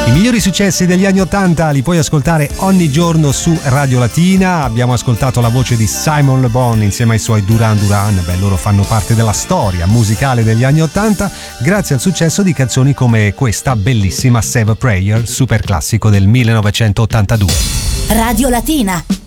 I migliori successi degli anni 80 li puoi ascoltare ogni giorno su Radio Latina. Abbiamo ascoltato la voce di Simon Le Bon insieme ai suoi Duran Duran. Beh, loro fanno parte della storia musicale degli anni 80 grazie al successo di canzoni come questa bellissima Save a Prayer, super classico del 1982. Radio Latina.